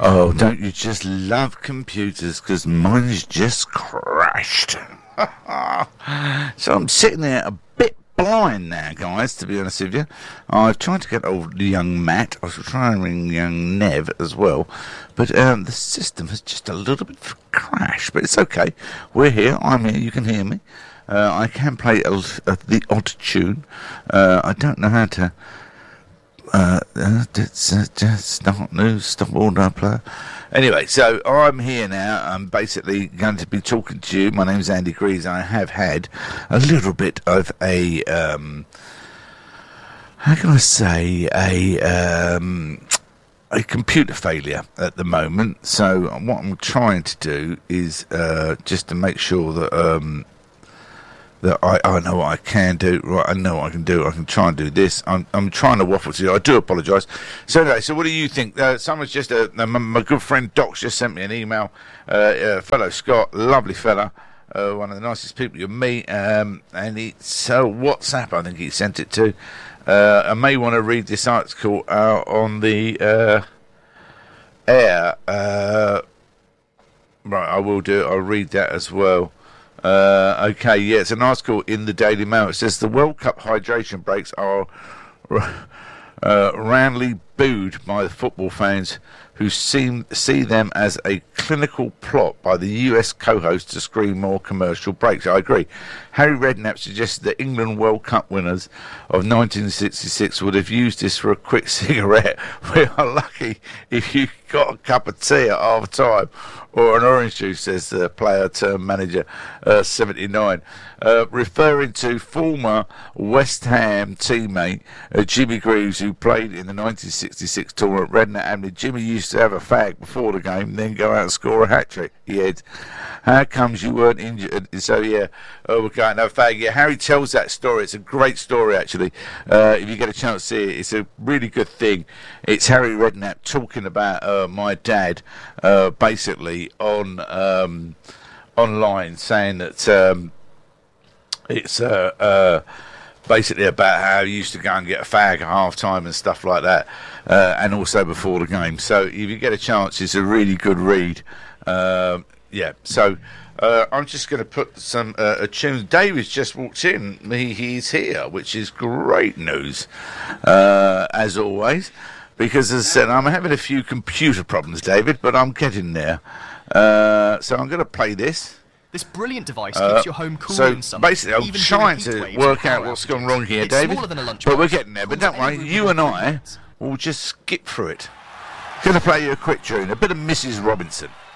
Oh, don't you just love computers? Because mine's just crashed. So I'm sitting there a bit blind now, guys, to be honest with you. I've tried to get old young Matt. I was trying to ring young Nev as well. But the system has just a little bit crashed. But it's okay. We're here. I'm here. You can hear me. I can play the odd tune. I don't know how to... just start new, stop order player. Anyway, so I'm here now. I'm basically going to be talking to you. My name's Andy Greaves. I have had a little bit of a how can I say a computer failure at the moment. So what I'm trying to do is just to make sure that that I know what I can do. Right, I know what I can do. I can try and do this. I'm trying to waffle to you. I do apologise. So anyway, so what do you think? Someone's just my good friend Doc's just sent me an email. Fellow Scott, lovely fella, one of the nicest people you'll meet. And WhatsApp, I think he sent it to. I may want to read this article on the air. Right, I will do it. I'll read that as well. Okay, yeah, it's an article in the Daily Mail. It says the World Cup hydration breaks are roundly booed by the football fans who see them as a clinical plot by the US co-host to screen more commercial breaks. I agree. Harry Redknapp suggested that England World Cup winners of 1966 would have used this for a quick cigarette. We are lucky if you got a cup of tea at half time or an orange juice, says the player turned manager 79, referring to former West Ham teammate Jimmy Greaves, who played in the 1966 tournament. Redknapp admitted Jimmy used to have a fag before the game, then go out and score a hat-trick. He had, how comes you weren't injured? So yeah, we're going to have a fag. Yeah, Harry tells that story. It's a great story, actually. If you get a chance to see it, it's a really good thing. It's Harry Redknapp talking about my dad, basically on online, saying that it's basically about how he used to go and get a fag at half time and stuff like that, and also before the game. So if you get a chance, it's a really good read. Yeah, so I'm just going to put some a tune. David's just walked in. He's here, which is great news, as always, because as I said, I'm having a few computer problems, David, but I'm getting there. So I'm going to play this. This brilliant device keeps your home cool in summer. So basically, I'm trying to work out what's gone wrong here, David. But we're getting there. But don't worry, you and I will just skip through it. Going to play you a quick tune, a bit of Mrs. Robinson.